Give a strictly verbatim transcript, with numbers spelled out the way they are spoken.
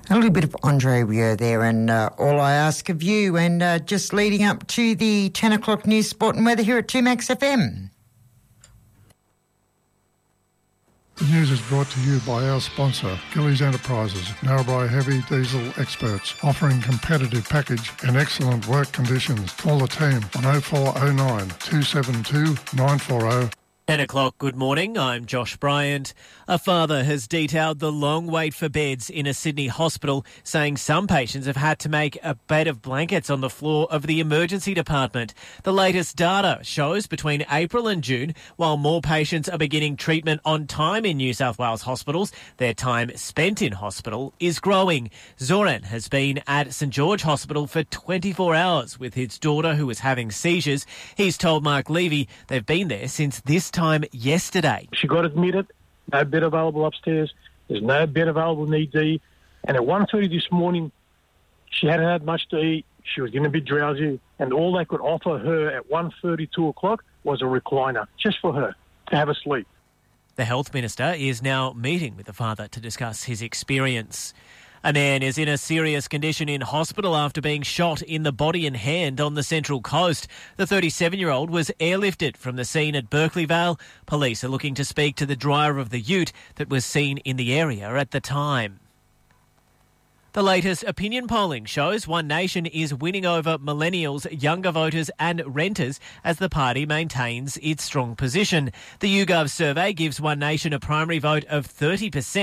A little bit of Andre Rieu there, and uh, all I ask of you, and uh, just leading up to the ten o'clock news, sport and weather here at two Max F M. The news is brought to you by our sponsor, Gillies Enterprises, Narrabri Heavy Diesel Experts, offering competitive package and excellent work conditions. Call the team on oh four oh nine, two seven two, nine four oh. ten o'clock, good morning, I'm Josh Bryant. A father has detailed the long wait for beds in a Sydney hospital, saying some patients have had to make a bed of blankets on the floor of the emergency department. The latest data shows between April and June, while more patients are beginning treatment on time in New South Wales hospitals, their time spent in hospital is growing. Zoran has been at St George Hospital for twenty-four hours with his daughter who was having seizures. He's told Mark Levy they've been there since this time yesterday. She got admitted, no bed available upstairs, there's no bed available in E D, and at one thirty this morning, she hadn't had much to eat, she was getting a bit drowsy, and all they could offer her at one thirty, two o'clock was a recliner, just for her to have a sleep. The Health Minister is now meeting with the father to discuss his experience. A man is in a serious condition in hospital after being shot in the body and hand on the Central Coast. The thirty-seven-year-old was airlifted from the scene at Berkeley Vale. Police are looking to speak to the driver of the ute that was seen in the area at the time. The latest opinion polling shows One Nation is winning over millennials, younger voters and renters as the party maintains its strong position. The YouGov survey gives One Nation a primary vote of thirty percent.